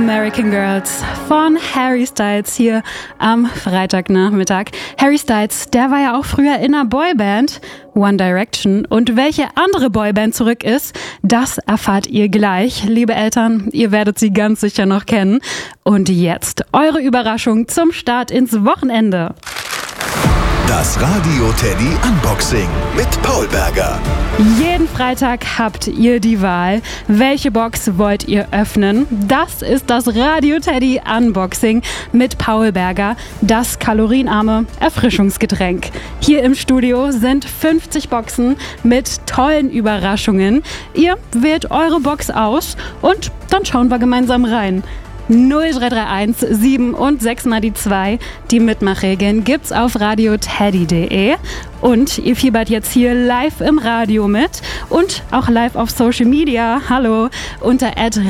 American Girls von Harry Styles hier am Freitagnachmittag. Harry Styles, der war ja auch früher in einer Boyband, One Direction. Und welche andere Boyband zurück ist, das erfahrt ihr gleich. Liebe Eltern, ihr werdet sie ganz sicher noch kennen. Und jetzt eure Überraschung zum Start ins Wochenende. Das Radio Teddy Unboxing mit Paul Berger. Jeden Freitag habt ihr die Wahl. Welche Box wollt ihr öffnen? Das ist das Radio Teddy Unboxing mit Paul Berger, das kalorienarme Erfrischungsgetränk. Hier im Studio sind 50 Boxen mit tollen Überraschungen. Ihr wählt eure Box aus und dann schauen wir gemeinsam rein. 0331 7 und 6 mal die 2. Die Mitmachregeln gibt's auf radioteddy.de. Und ihr fiebert jetzt hier live im Radio mit und auch live auf Social Media. Hallo, unter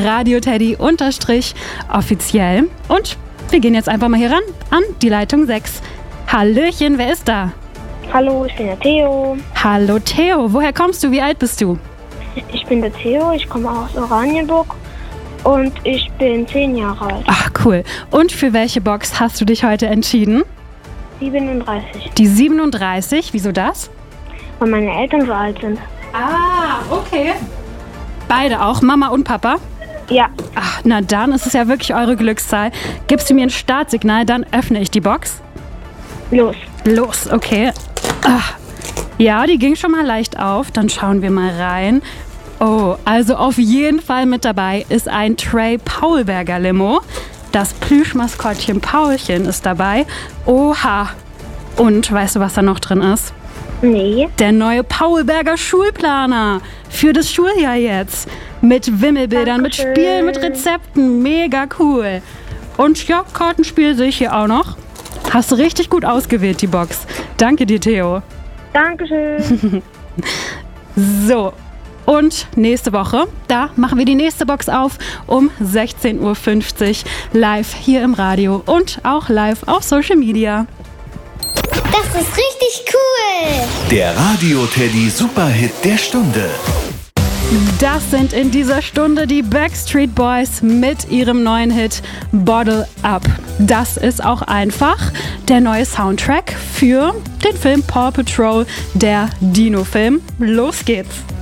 @radioteddy_offiziell. Und wir gehen jetzt einfach mal hier ran an die Leitung 6. Hallöchen, wer ist da? Hallo, ich bin der Theo. Hallo Theo, woher kommst du? Wie alt bist du? Ich bin der Theo, ich komme aus Oranienburg und ich bin 10 Jahre alt. Ach cool. Und für welche Box hast du dich heute entschieden? 37. Die 37, wieso das? Weil meine Eltern so alt sind. Ah, okay. Beide auch, Mama und Papa? Ja. Ach, na dann ist es ja wirklich eure Glückszahl. Gibst du mir ein Startsignal, dann öffne ich die Box. Los, okay. Ach. Ja, die ging schon mal leicht auf. Dann schauen wir mal rein. Oh, also auf jeden Fall mit dabei ist ein Tray Paul Berger Limo. Das Plüschmaskottchen Paulchen ist dabei. Oha. Und weißt du, was da noch drin ist? Nee. Der neue Paul Berger Schulplaner für das Schuljahr jetzt. Mit Wimmelbildern, Dankeschön. mit Spielen, mit Rezepten. Mega cool. Und ja, Kartenspiel sehe ich hier auch noch. Hast du richtig gut ausgewählt, die Box. Danke dir, Theo. Dankeschön. So. Und nächste Woche, da machen wir die nächste Box auf um 16.50 Uhr live hier im Radio und auch live auf Social Media. Das ist richtig cool. Der Radio Teddy Superhit der Stunde. Das sind in dieser Stunde die Backstreet Boys mit ihrem neuen Hit Bottle Up. Das ist auch einfach der neue Soundtrack für den Film Paw Patrol, der Dino-Film. Los geht's!